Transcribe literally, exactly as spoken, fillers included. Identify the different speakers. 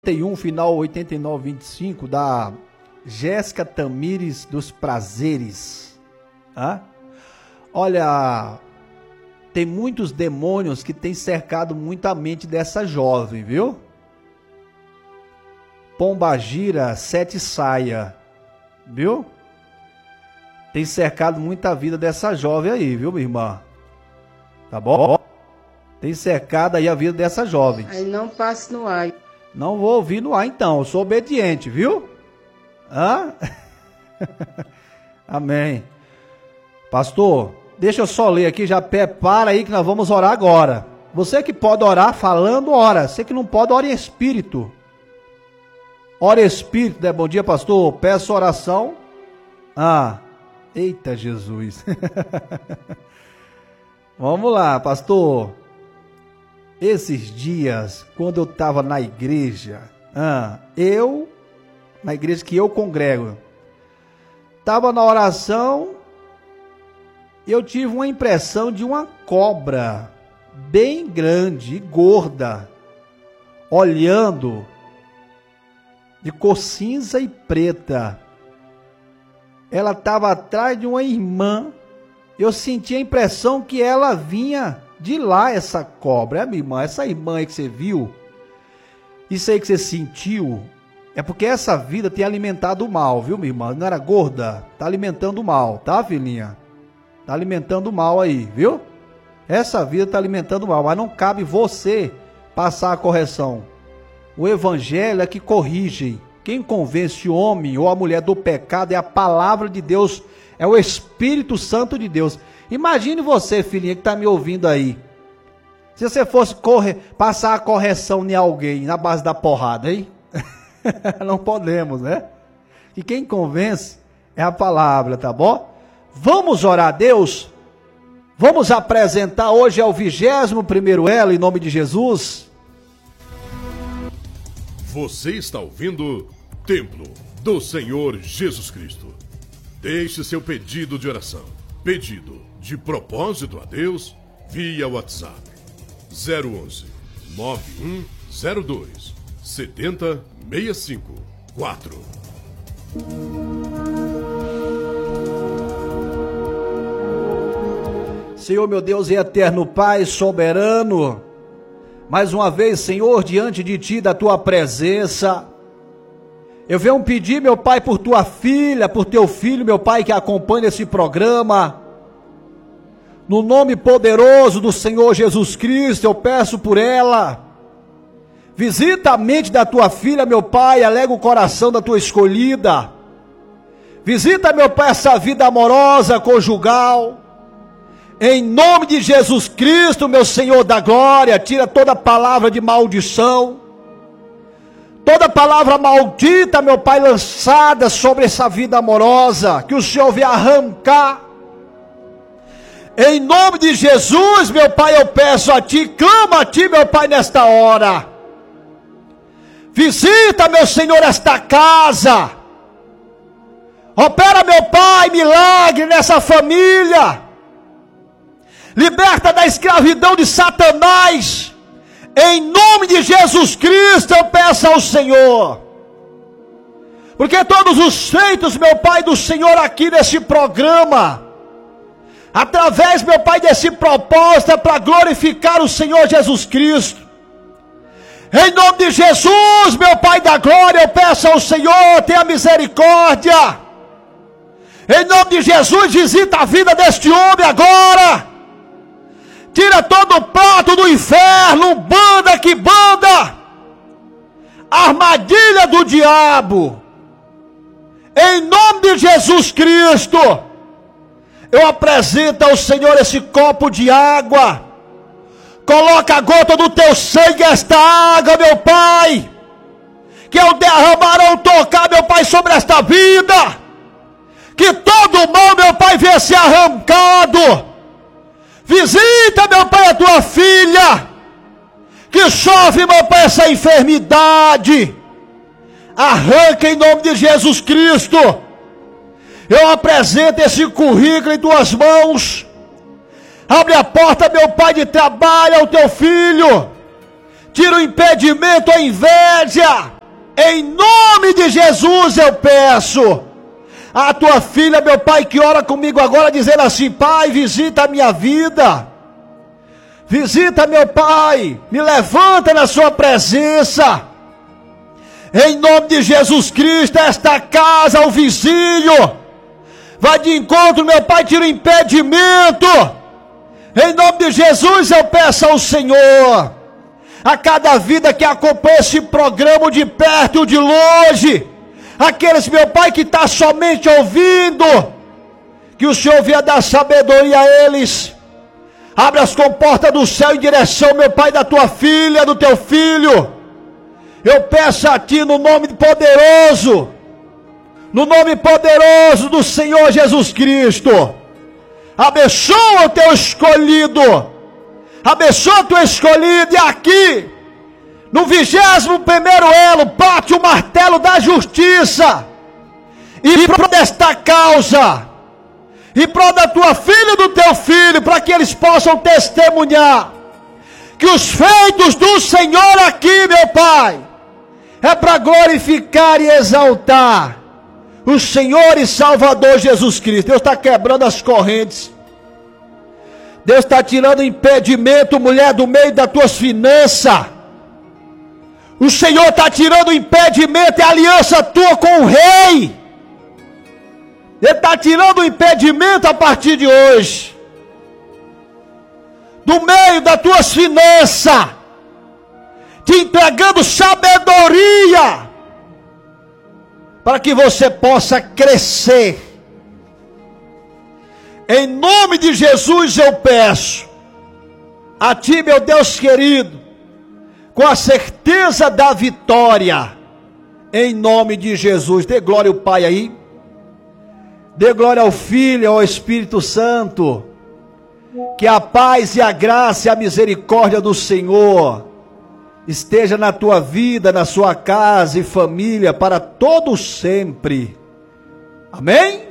Speaker 1: oitenta e um, final oitenta e nove, vinte e cinco, da Jéssica Tamires dos Prazeres. Hã? Olha, tem muitos demônios que têm cercado muito a mente dessa jovem, viu? Pombagira, sete saia, viu? Tem cercado muita vida dessa jovem aí, viu, minha irmã? Tá bom? Tem cercado aí a vida dessa jovem.
Speaker 2: Aí não passe no ar.
Speaker 1: Não vou ouvir no ar então, eu sou obediente, viu? Hã? Amém. Pastor, deixa eu só ler aqui, já prepara aí que nós vamos orar agora. Você que pode orar falando, ora. Você que não pode, ora em espírito. Ora em espírito, né? Bom dia, pastor. Peço oração. Ah, eita Jesus. Vamos lá, pastor. Esses dias, quando eu estava na igreja, ah, eu, na igreja que eu congrego, estava na oração, eu tive uma impressão de uma cobra bem grande e gorda, olhando, de cor cinza e preta. Ela estava atrás de uma irmã. Eu senti a impressão que ela vinha de lá, essa cobra. É, minha irmã, essa irmã aí que você viu, isso aí que você sentiu, é porque essa vida tem alimentado o mal, viu, minha irmã? Não era gorda? Tá alimentando o mal, tá, filhinha? Tá alimentando o mal aí, viu? Essa vida tá alimentando o mal, mas não cabe você passar a correção. O evangelho é que corrige. Quem convence o homem ou a mulher do pecado é a palavra de Deus, é o Espírito Santo de Deus. Imagine você, filhinha, que está me ouvindo aí. Se você fosse correr, passar a correção em alguém na base da porrada, hein? Não podemos, né? E quem convence é a palavra, tá bom? Vamos orar a Deus? Vamos apresentar, hoje é o vigésimo primeiro elo, em nome de Jesus.
Speaker 3: Você está ouvindo Templo do Senhor Jesus Cristo. Deixe seu pedido de oração, pedido de propósito a Deus, via WhatsApp zero onze, nove um zero dois, sete zero seis cinco quatro.
Speaker 1: Senhor, meu Deus e eterno Pai, soberano, mais uma vez, Senhor, diante de Ti, da Tua presença, eu venho pedir, meu Pai, por Tua filha, por Teu filho, meu Pai, que acompanha esse programa. No nome poderoso do Senhor Jesus Cristo, eu peço por ela. Visita a mente da Tua filha, meu Pai, alega o coração da Tua escolhida. Visita, meu Pai, essa vida amorosa, conjugal. Em nome de Jesus Cristo, meu Senhor da glória, tira toda palavra de maldição. Toda palavra maldita, meu Pai, lançada sobre essa vida amorosa, que o Senhor venha arrancar. Em nome de Jesus, meu Pai, eu peço a Ti, clamo a Ti, meu Pai, nesta hora. Visita, meu Senhor, esta casa. Opera, meu Pai, milagre nessa família. Liberta da escravidão de Satanás. Em nome de Jesus Cristo, eu peço ao Senhor. Porque todos os feitos, meu Pai, do Senhor aqui nesse programa, através, meu Pai, desse propósito, é para glorificar o Senhor Jesus Cristo. Em nome de Jesus, meu Pai da glória, eu peço ao Senhor, tenha misericórdia. Em nome de Jesus, visita a vida deste homem agora. Tira todo o prato do inferno, banda que banda, armadilha do diabo. Em nome de Jesus Cristo, eu apresento ao Senhor esse copo de água. Coloca a gota do Teu sangue, esta água, meu Pai, que eu derramarão tocar, meu Pai, sobre esta vida. Que todo o mal, meu Pai, venha ser arrancado. Visita, meu Pai, a Tua filha, que sofre, meu Pai, essa enfermidade. Arranca em nome de Jesus Cristo. Eu apresento esse currículo em Tuas mãos. Abre a porta, meu Pai, de trabalho ao Teu filho. tira o impedimento, a inveja. Em nome de Jesus eu peço. A tua filha, meu Pai, que ora comigo agora, dizendo assim: Pai, visita a minha vida. Visita, meu Pai, me levanta na sua presença. Em nome de Jesus Cristo, esta casa, o vizinho, vai de encontro, meu Pai, tira o impedimento. Em nome de Jesus eu peço ao Senhor, a cada vida que acompanha esse programa de perto ou de longe, aqueles, meu Pai, que está somente ouvindo, que o Senhor venha dar sabedoria a eles. Abre as comportas do céu em direção, meu Pai, da tua filha, do teu filho. Eu peço a Ti no nome poderoso, no nome poderoso do Senhor Jesus Cristo. Abençoa o teu escolhido, abençoa o teu escolhido, e aqui, no vigésimo primeiro elo, bate o martelo da justiça, e por desta causa, e prol da tua filha e do teu filho, para que eles possam testemunhar, que os feitos do Senhor aqui, meu Pai, é para glorificar e exaltar o Senhor e Salvador Jesus Cristo. Deus está quebrando as correntes, Deus está tirando o impedimento, mulher, do meio das tuas finanças. O Senhor está tirando o impedimento e a aliança tua com o rei. Ele está tirando o impedimento a partir de hoje, do meio das tuas finanças, te entregando sabedoria, para que você possa crescer. Em nome de Jesus eu peço a Ti, meu Deus querido, com a certeza da vitória, em nome de Jesus. Dê glória ao Pai aí, dê glória ao Filho e ao Espírito Santo. Que a paz e a graça e a misericórdia do Senhor esteja na tua vida, na sua casa e família, para todo sempre. Amém?